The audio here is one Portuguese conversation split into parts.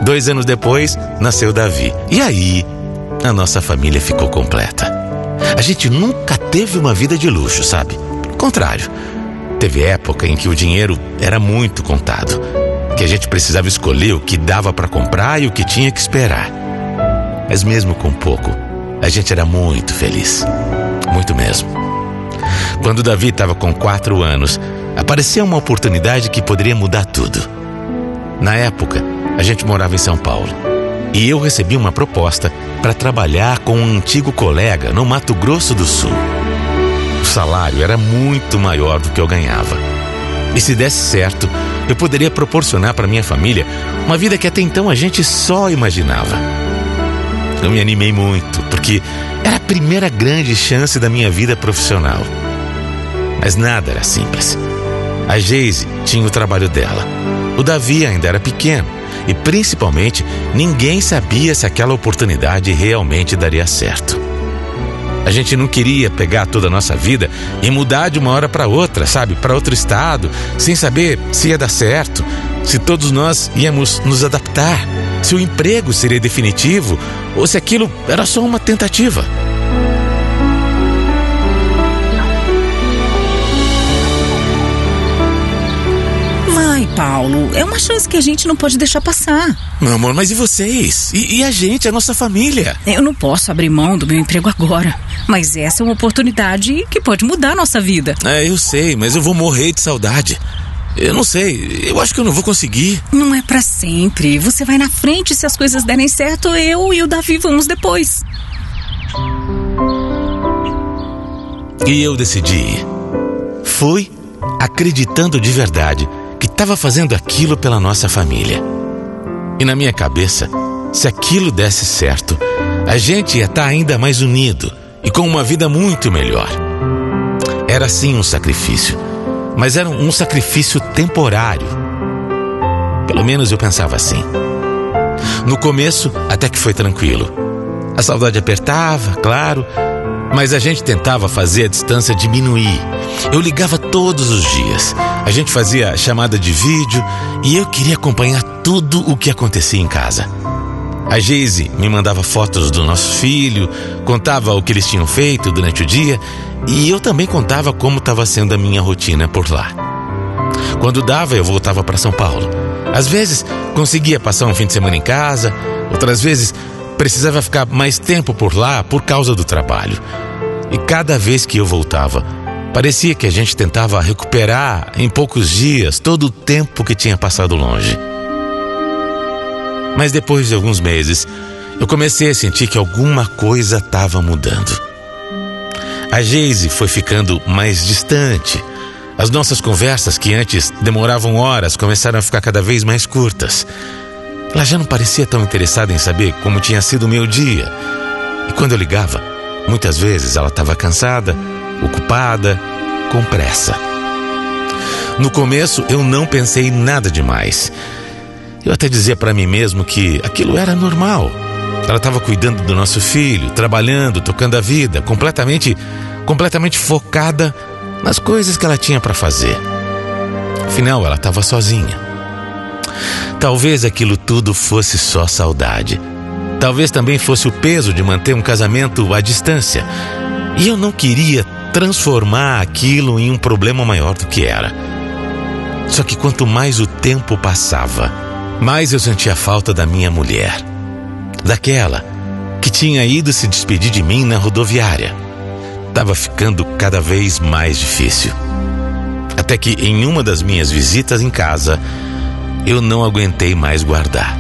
2 anos depois, nasceu Davi. E aí, a nossa família ficou completa. A gente nunca teve uma vida de luxo, sabe? Pelo contrário, teve época em que o dinheiro era muito contado, que a gente precisava escolher o que dava para comprar e o que tinha que esperar. Mas mesmo com pouco, a gente era muito feliz. Muito mesmo. Quando Davi estava com 4 anos, apareceu uma oportunidade que poderia mudar tudo. Na época, a gente morava em São Paulo e eu recebi uma proposta para trabalhar com um antigo colega no Mato Grosso do Sul. O salário era muito maior do que eu ganhava. E se desse certo, eu poderia proporcionar para minha família uma vida que até então a gente só imaginava. Eu me animei muito, porque era a primeira grande chance da minha vida profissional. Mas nada era simples. A Geise tinha o trabalho dela. O Davi ainda era pequeno e, principalmente, ninguém sabia se aquela oportunidade realmente daria certo. A gente não queria pegar toda a nossa vida e mudar de uma hora para outra, sabe? Para outro estado, sem saber se ia dar certo, se todos nós íamos nos adaptar, se o emprego seria definitivo ou se aquilo era só uma tentativa. Ai, Paulo, é uma chance que a gente não pode deixar passar. Meu amor, mas e vocês? E a gente, a nossa família? Eu não posso abrir mão do meu emprego agora, mas essa é uma oportunidade que pode mudar a nossa vida. Eu sei, mas eu vou morrer de saudade. Eu não sei, eu acho que eu não vou conseguir. Não é pra sempre, você vai na frente, se as coisas derem certo, eu e o Davi vamos depois. E eu decidi ir. Fui acreditando de verdade que estava fazendo aquilo pela nossa família. E na minha cabeça, se aquilo desse certo, a gente ia estar ainda mais unido e com uma vida muito melhor. Era sim um sacrifício, mas era um sacrifício temporário. Pelo menos eu pensava assim. No começo, até que foi tranquilo. A saudade apertava, claro, mas a gente tentava fazer a distância diminuir. Eu ligava todos os dias. A gente fazia chamada de vídeo e eu queria acompanhar tudo o que acontecia em casa. A Geise me mandava fotos do nosso filho, contava o que eles tinham feito durante o dia e eu também contava como estava sendo a minha rotina por lá. Quando dava, eu voltava para São Paulo. Às vezes, conseguia passar um fim de semana em casa, outras vezes precisava ficar mais tempo por lá por causa do trabalho. E cada vez que eu voltava, parecia que a gente tentava recuperar em poucos dias todo o tempo que tinha passado longe. Mas depois de alguns meses, eu comecei a sentir que alguma coisa estava mudando. A Geise foi ficando mais distante. As nossas conversas, que antes demoravam horas, começaram a ficar cada vez mais curtas. Ela já não parecia tão interessada em saber como tinha sido o meu dia. E quando eu ligava, muitas vezes ela estava cansada, ocupada, com pressa. No começo, eu não pensei em nada demais. Eu até dizia para mim mesmo que aquilo era normal. Ela estava cuidando do nosso filho, trabalhando, tocando a vida, completamente focada nas coisas que ela tinha para fazer. Afinal, ela estava sozinha. Talvez aquilo tudo fosse só saudade. Talvez também fosse o peso de manter um casamento à distância. E eu não queria transformar aquilo em um problema maior do que era. Só que quanto mais o tempo passava, mais eu sentia falta da minha mulher. Daquela que tinha ido se despedir de mim na rodoviária. Estava ficando cada vez mais difícil. Até que em uma das minhas visitas em casa, eu não aguentei mais guardar.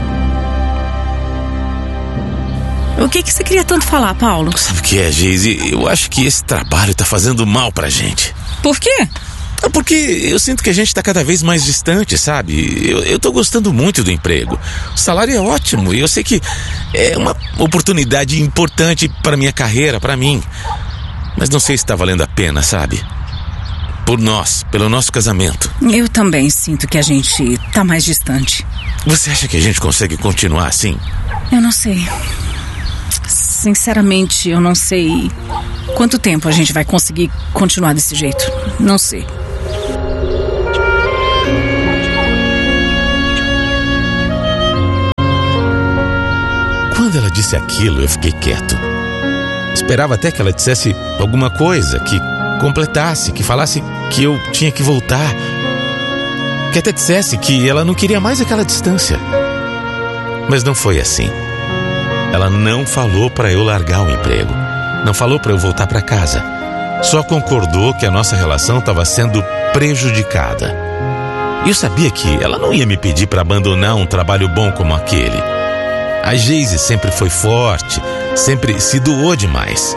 O que você queria tanto falar, Paulo? Sabe o que é, Geise? Eu acho que esse trabalho tá fazendo mal pra gente. Por quê? Porque eu sinto que a gente tá cada vez mais distante, sabe? Eu tô gostando muito do emprego. O salário é ótimo e eu sei que é uma oportunidade importante pra minha carreira, pra mim. Mas não sei se tá valendo a pena, sabe? Por nós, pelo nosso casamento. Eu também sinto que a gente tá mais distante. Você acha que a gente consegue continuar assim? Eu não sei. Sinceramente, eu não sei quanto tempo a gente vai conseguir continuar desse jeito. Não sei. ela disse aquilo, eu fiquei quieto. Esperava até que ela dissesse alguma coisa, que completasse, que falasse que eu tinha que voltar, que até dissesse que ela não queria mais aquela distância. Mas não foi assim. Ela não falou para eu largar o emprego, não falou para eu voltar para casa. Só concordou que a nossa relação estava sendo prejudicada. E eu sabia que ela não ia me pedir para abandonar um trabalho bom como aquele. A Geise sempre foi forte, sempre se doou demais.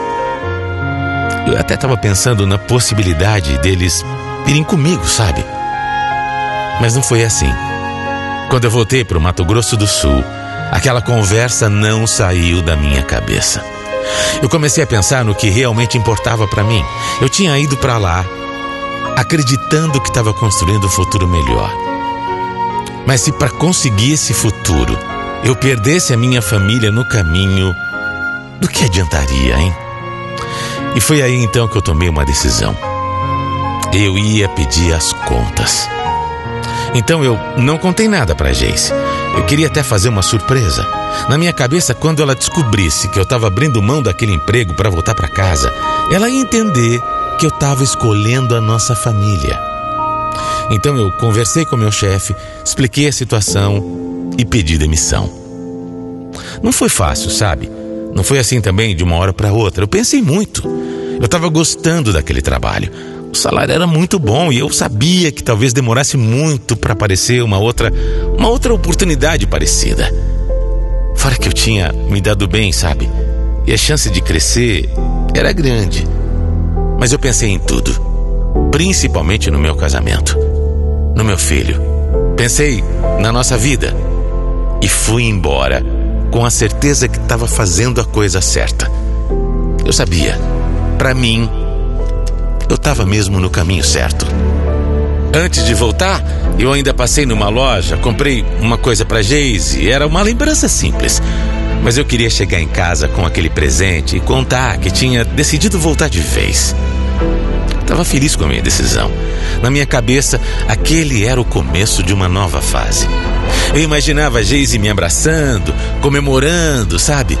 Eu até estava pensando na possibilidade deles irem comigo, sabe? Mas não foi assim. Quando eu voltei para o Mato Grosso do Sul, aquela conversa não saiu da minha cabeça. Eu comecei a pensar no que realmente importava para mim. Eu tinha ido para lá, acreditando que estava construindo um futuro melhor. Mas se para conseguir esse futuro eu perdesse a minha família no caminho, do que adiantaria, hein? E foi aí então que eu tomei uma decisão. Eu ia pedir as contas. Então eu não contei nada para a Geise. Eu queria até fazer uma surpresa. Na minha cabeça, quando ela descobrisse que eu estava abrindo mão daquele emprego para voltar para casa, ela ia entender que eu estava escolhendo a nossa família. Então eu conversei com meu chefe, expliquei a situação e pedi demissão. Não foi fácil, sabe? Não foi assim também de uma hora para outra. Eu pensei muito. Eu estava gostando daquele trabalho. O salário era muito bom e eu sabia que talvez demorasse muito para aparecer uma outra oportunidade parecida. Fora que eu tinha me dado bem, sabe? E a chance de crescer era grande. Mas eu pensei em tudo, principalmente no meu casamento, no meu filho. Pensei na nossa vida e fui embora com a certeza que estava fazendo a coisa certa. Eu sabia, para mim, eu estava mesmo no caminho certo. Antes de voltar, eu ainda passei numa loja, comprei uma coisa para Geise. Era uma lembrança simples, mas eu queria chegar em casa com aquele presente e contar que tinha decidido voltar de vez. Estava feliz com a minha decisão. Na minha cabeça, aquele era o começo de uma nova fase. Eu imaginava a Geise me abraçando, comemorando, sabe?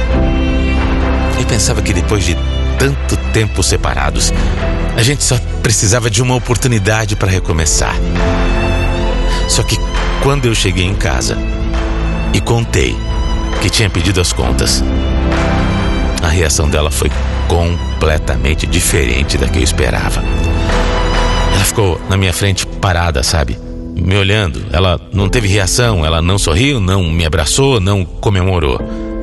Eu pensava que depois de tanto tempo separados, a gente só precisava de uma oportunidade para recomeçar. Só que quando eu cheguei em casa e contei que tinha pedido as contas, a reação dela foi completamente diferente da que eu esperava. Ela ficou na minha frente parada, sabe? Me olhando. Ela não teve reação, ela não sorriu, não me abraçou, não comemorou.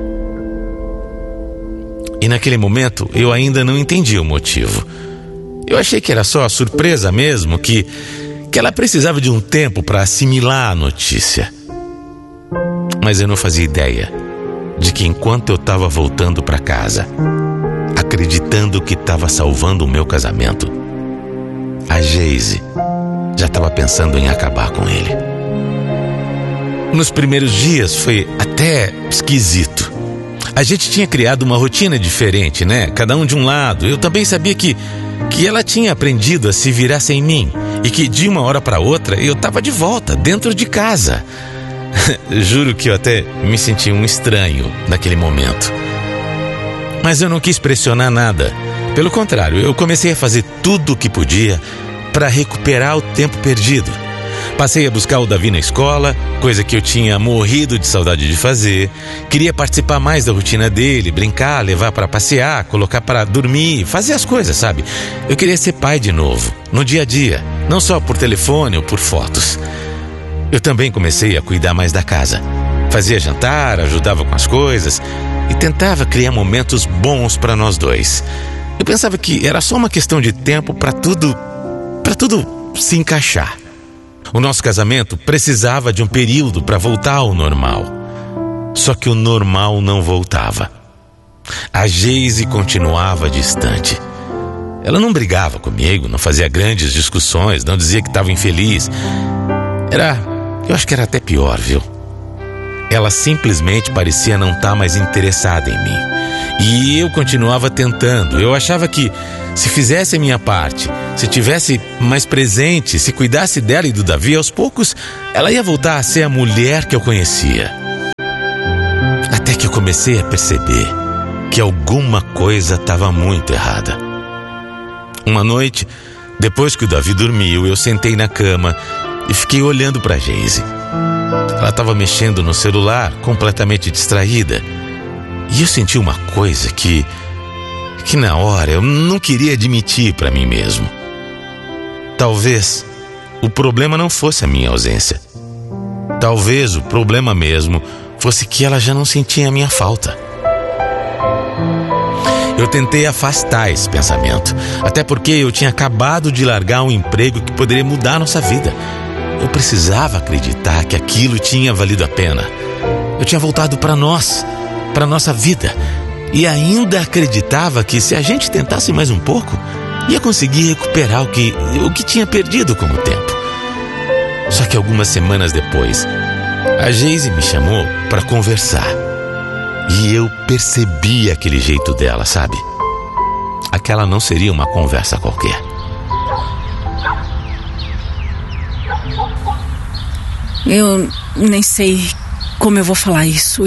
E naquele momento eu ainda não entendi o motivo. Eu achei que era só a surpresa mesmo, que ela precisava de um tempo para assimilar a notícia. Mas eu não fazia ideia de que enquanto eu estava voltando para casa, acreditando que estava salvando o meu casamento, a Geise já estava pensando em acabar com ele. Nos primeiros dias foi até esquisito. A gente tinha criado uma rotina diferente, né? Cada um de um lado. Eu também sabia que ela tinha aprendido a se virar sem mim e que de uma hora para outra eu estava de volta, dentro de casa. Juro que eu até me senti um estranho naquele momento. Mas eu não quis pressionar nada. Pelo contrário, eu comecei a fazer tudo o que podia para recuperar o tempo perdido. Passei a buscar o Davi na escola, coisa que eu tinha morrido de saudade de fazer. Queria participar mais da rotina dele, brincar, levar para passear, colocar para dormir, fazer as coisas, sabe? Eu queria ser pai de novo, no dia a dia, não só por telefone ou por fotos. Eu também comecei a cuidar mais da casa. Fazia jantar, ajudava com as coisas e tentava criar momentos bons para nós dois. Eu pensava que era só uma questão de tempo para tudo se encaixar. O nosso casamento precisava de um período para voltar ao normal. Só que o normal não voltava. A Geise continuava distante. Ela não brigava comigo, não fazia grandes discussões, não dizia que estava infeliz. Eu acho que era até pior, viu? Ela simplesmente parecia não estar mais interessada em mim. E eu continuava tentando. Eu achava que se fizesse a minha parte, se tivesse mais presente, se cuidasse dela e do Davi, aos poucos ela ia voltar a ser a mulher que eu conhecia. Até que eu comecei a perceber que alguma coisa estava muito errada. Uma noite, depois que o Davi dormiu, eu sentei na cama e fiquei olhando para Geise. Ela estava mexendo no celular, completamente distraída. E eu senti uma coisa que na hora eu não queria admitir para mim mesmo. Talvez o problema não fosse a minha ausência. Talvez o problema mesmo fosse que ela já não sentia a minha falta. Eu tentei afastar esse pensamento, até porque eu tinha acabado de largar um emprego que poderia mudar a nossa vida. Eu precisava acreditar que aquilo tinha valido a pena. Eu tinha voltado para nós, para nossa vida, e ainda acreditava que se a gente tentasse mais um pouco, ia conseguir recuperar o que tinha perdido com o tempo. Só que algumas semanas depois, a Geise me chamou para conversar. E eu percebi aquele jeito dela, sabe? Aquela não seria uma conversa qualquer. Eu nem sei como eu vou falar isso.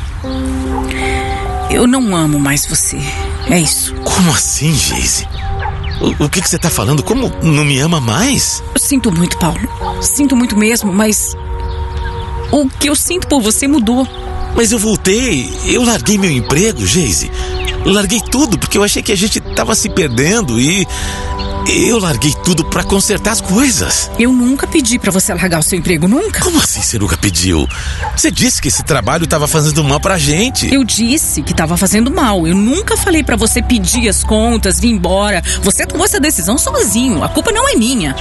Eu não amo mais você. É isso. Como assim, Geise? O que você tá falando? Como não me ama mais? Eu sinto muito, Paulo. Sinto muito mesmo, mas o que eu sinto por você mudou. Mas eu voltei, eu larguei meu emprego, Geise. Larguei tudo porque eu achei que a gente tava se perdendo e eu larguei tudo pra consertar as coisas. Eu nunca pedi pra você largar o seu emprego, nunca. Como assim você nunca pediu? Você disse que esse trabalho tava fazendo mal pra gente. Eu disse que tava fazendo mal. Eu nunca falei pra você pedir as contas, vir embora. Você tomou essa decisão sozinho. A culpa não é minha.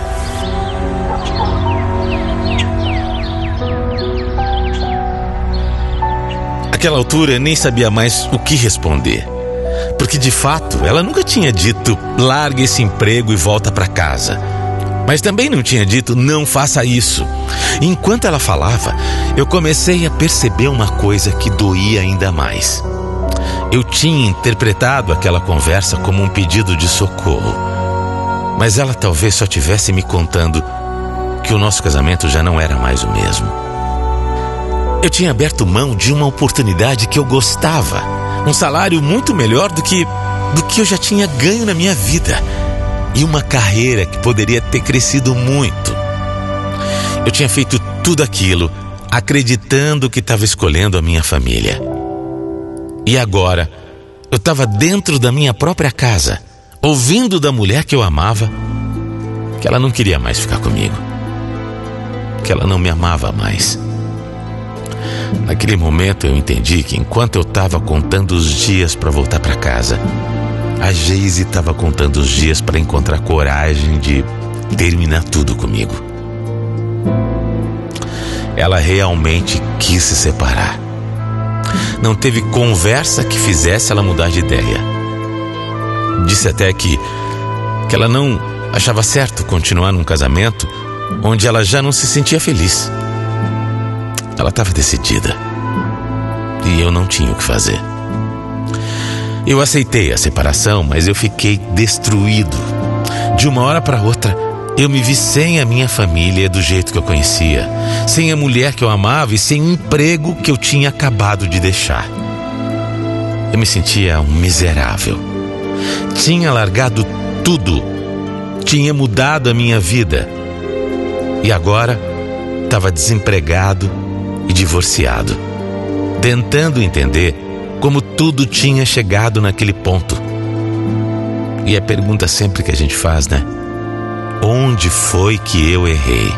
Naquela altura eu nem sabia mais o que responder. Porque de fato ela nunca tinha dito largue esse emprego e volta para casa. Mas também não tinha dito não faça isso. E enquanto ela falava, eu comecei a perceber uma coisa que doía ainda mais. Eu tinha interpretado aquela conversa como um pedido de socorro. Mas ela talvez só tivesse me contando que o nosso casamento já não era mais o mesmo. Eu tinha aberto mão de uma oportunidade que eu gostava, um salário muito melhor do que eu já tinha ganho na minha vida e uma carreira que poderia ter crescido muito. Eu tinha feito tudo aquilo acreditando que estava escolhendo a minha família. E agora eu estava dentro da minha própria casa, ouvindo da mulher que eu amava que ela não queria mais ficar comigo, que ela não me amava mais. Naquele momento eu entendi que enquanto eu estava contando os dias para voltar para casa, a Geise estava contando os dias para encontrar coragem de terminar tudo comigo. Ela realmente quis se separar. Não teve conversa que fizesse ela mudar de ideia. Disse até que ela não achava certo continuar num casamento onde ela já não se sentia feliz. Ela estava decidida e eu não tinha o que fazer. Eu aceitei a separação, mas eu fiquei destruído. De uma hora para outra, eu me vi sem a minha família do jeito que eu conhecia, sem a mulher que eu amava e sem o emprego que eu tinha acabado de deixar. Eu me sentia um miserável. Tinha largado tudo, tinha mudado a minha vida e agora estava desempregado e divorciado, tentando entender como tudo tinha chegado naquele ponto. E a pergunta sempre que a gente faz, né? Onde foi que eu errei?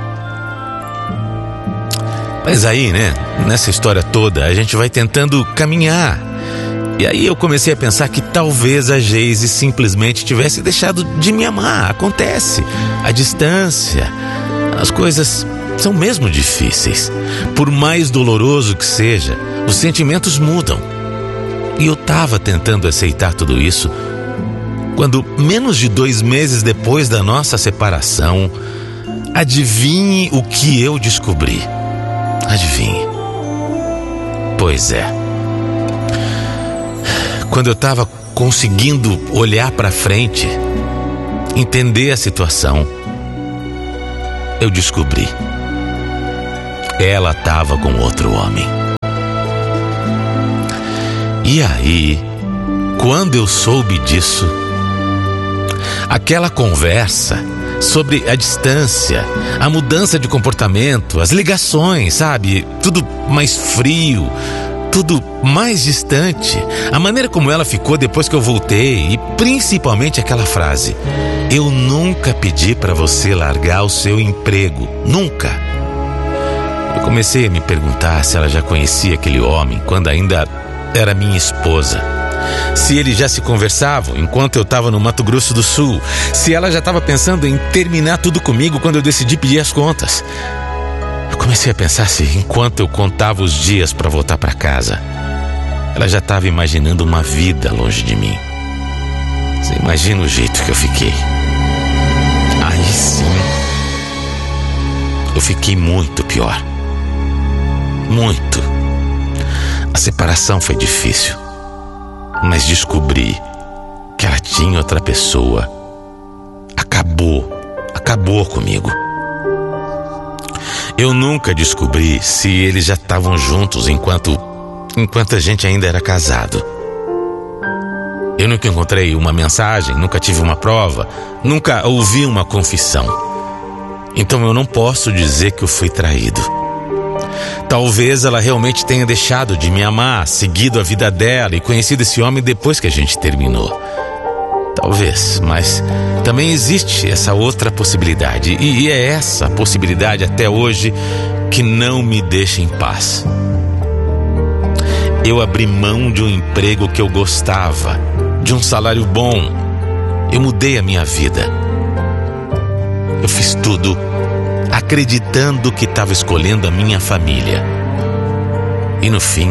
Mas aí, né? Nessa história toda, a gente vai tentando caminhar. E aí eu comecei a pensar que talvez a Geise simplesmente tivesse deixado de me amar. Acontece. A distância, as coisas são mesmo difíceis. Por mais doloroso que seja, os sentimentos mudam. E eu estava tentando aceitar tudo isso quando, menos de 2 meses depois da nossa separação, adivinhe o que eu descobri. Adivinhe. Pois é. Quando eu estava conseguindo olhar para frente, entender a situação, eu descobri. Ela estava com outro homem. E aí, quando eu soube disso, aquela conversa sobre a distância, a mudança de comportamento, as ligações, sabe? Tudo mais frio, tudo mais distante. A maneira como ela ficou depois que eu voltei e principalmente aquela frase: eu nunca pedi para você largar o seu emprego, nunca. Eu comecei a me perguntar se ela já conhecia aquele homem quando ainda era minha esposa. Se eles já se conversavam enquanto eu estava no Mato Grosso do Sul. Se ela já estava pensando em terminar tudo comigo quando eu decidi pedir as contas. Eu comecei a pensar se, enquanto eu contava os dias para voltar para casa, ela já estava imaginando uma vida longe de mim. Você imagina o jeito que eu fiquei. Aí sim, eu fiquei muito pior. Muito. A separação foi difícil, mas descobri que ela tinha outra pessoa. Acabou comigo. Eu nunca descobri se eles já estavam juntos enquanto a gente ainda era casado. Eu nunca encontrei uma mensagem, nunca tive uma prova, nunca ouvi uma confissão. Então eu não posso dizer que eu fui traído. Talvez ela realmente tenha deixado de me amar, seguido a vida dela e conhecido esse homem depois que a gente terminou. Talvez, mas também existe essa outra possibilidade. E é essa possibilidade até hoje que não me deixa em paz. Eu abri mão de um emprego que eu gostava, de um salário bom. Eu mudei a minha vida. Eu fiz tudo acreditando que estava escolhendo a minha família. E no fim,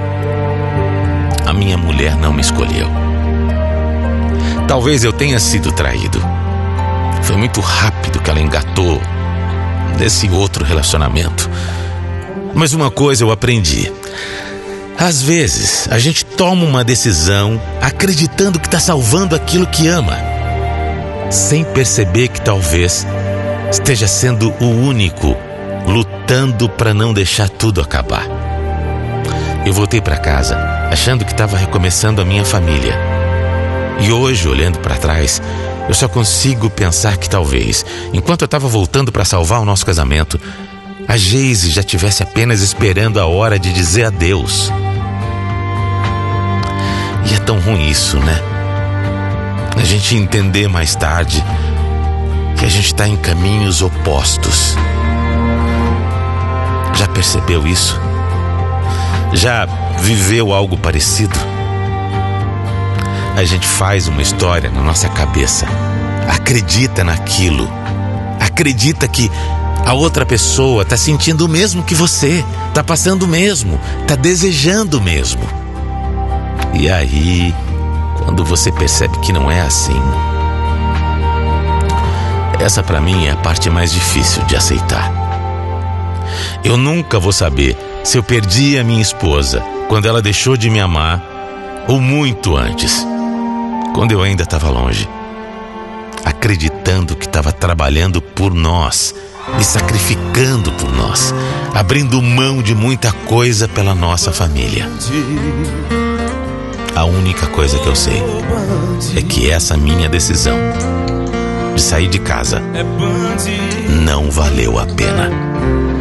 a minha mulher não me escolheu. Talvez eu tenha sido traído. Foi muito rápido que ela engatou desse outro relacionamento. Mas uma coisa eu aprendi: às vezes a gente toma uma decisão acreditando que está salvando aquilo que ama, sem perceber que talvez esteja sendo o único lutando para não deixar tudo acabar. Eu voltei para casa achando que estava recomeçando a minha família. E hoje, olhando para trás, eu só consigo pensar que talvez, enquanto eu estava voltando para salvar o nosso casamento, a Geise já estivesse apenas esperando a hora de dizer adeus. E é tão ruim isso, né? A gente entender mais tarde que a gente está em caminhos opostos. Já percebeu isso? Já viveu algo parecido? A gente faz uma história na nossa cabeça, acredita naquilo, acredita que a outra pessoa está sentindo o mesmo que você, está passando o mesmo, está desejando o mesmo. E aí, quando você percebe que não é assim, essa para mim é a parte mais difícil de aceitar. Eu nunca vou saber se eu perdi a minha esposa quando ela deixou de me amar ou muito antes, quando eu ainda estava longe, acreditando que estava trabalhando por nós, me sacrificando por nós, abrindo mão de muita coisa pela nossa família. A única coisa que eu sei é que essa minha decisão de sair de casa não valeu a pena.